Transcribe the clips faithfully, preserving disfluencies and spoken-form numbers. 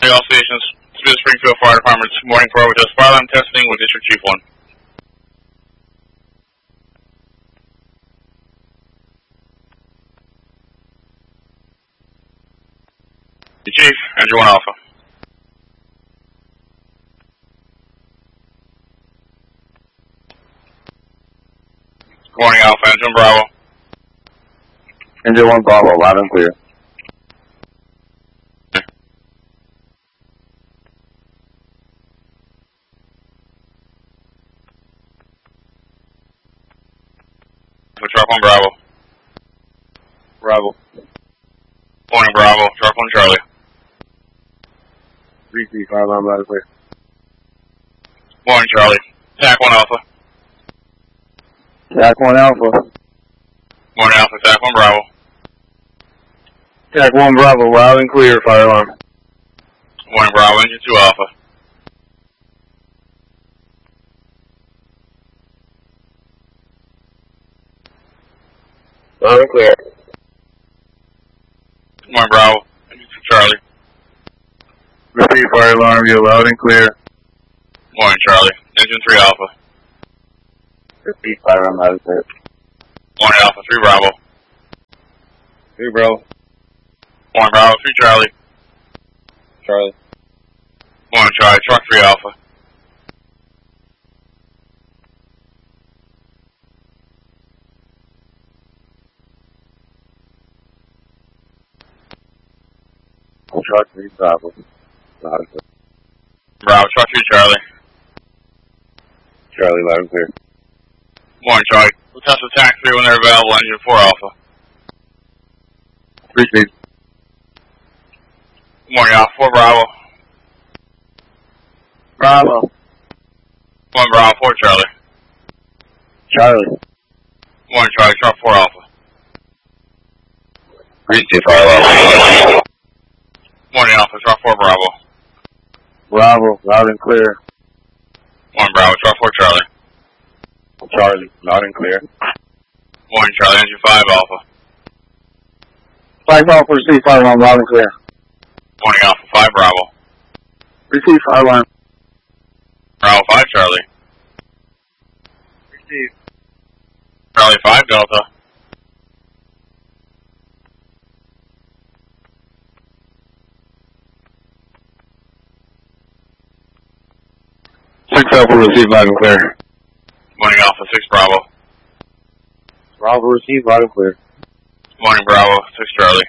All stations, Smith Springfield Fire Department, morning for overdose fire alarm testing with District Chief one. Chief, Andrew one Alpha. Good morning, Alpha, Andrew one Bravo. Andrew one Bravo, loud and clear. Truck one Bravo. Bravo. Morning Bravo, Truck one Charlie. three three five, I'm loud and clear. Morning Charlie. Tac one Alpha. Tac one Alpha. Morning Alpha, Tac one Bravo. Tac one Bravo, loud and clear, fire alarm. Morning Bravo, Engine two Alpha. Loud and clear. Morning Bravo, Engine two Charlie. Repeat fire alarm, you're loud and clear. Morning Charlie, Engine three Alpha. Repeat fire alarm, loud and clear. Morning Alpha, three Bravo. three Bravo. Morning Bravo, three Charlie. Charlie. Morning Charlie, Truck three Alpha. Truck three Bravo. Loud and clear. Bravo, Truck three Charlie. Charlie, loud and clear. Morning Charlie, we'll test attack three when they're available, Engine four Alpha. three speed. Morning Alpha, four Bravo. Bravo. One Bravo, four Charlie. Charlie. Morning Charlie, Truck four Alpha. three two fire alarm. Morning Alpha, Truck four Bravo. Bravo, loud and clear. Morning Bravo, Truck four Charlie. Charlie, loud and clear. Morning Charlie, Engine five Alpha. five Alpha, receive fire alarm, loud and clear. Morning Alpha, five Bravo. Receive fire alarm. Bravo, five Charlie. Receive. Charlie, five Delta. six Alpha, receive loud and clear. Morning Alpha, six Bravo. Bravo, receive loud and clear. Morning Bravo, six Charlie.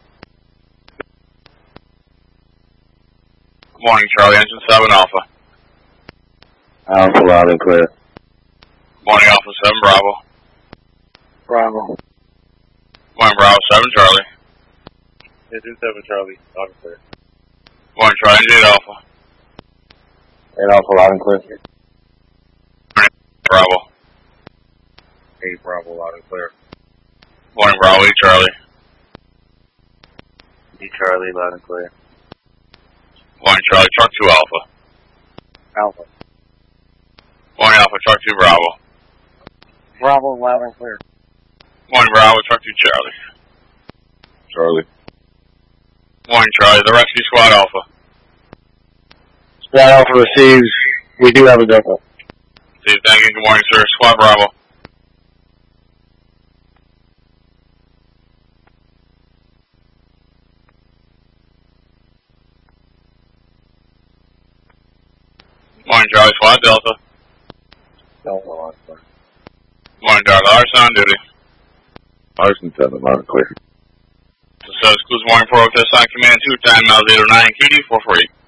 Morning Charlie, Engine seven Alpha. Alpha, loud and clear. Morning Alpha, seven Bravo. Bravo. Morning Bravo, seven Charlie. Engine seven Charlie, loud and clear. Morning Charlie, Engine eight Alpha. eight Alpha, loud and clear. Bravo. eight Bravo, loud and clear. Morning Bravo, eight Charlie. eight Charlie, loud and clear. Morning Charlie, Truck two Alpha. Alpha. Morning Alpha, Truck two Bravo. Bravo, loud and clear. Morning Bravo, Truck two Charlie. Charlie. Morning Charlie, the Rescue Squad Alpha. Squad Alpha receives. We do have a Delta. Steve, thank you. Good morning, sir. Squad Bravo. Morning, Charlie. Squad Delta. Delta, loud and clear. Morning, Charlie. Larson on duty. Larson seven, loud and clear. So, excludes morning for test on command two, time now zero nine, Q D four four eight.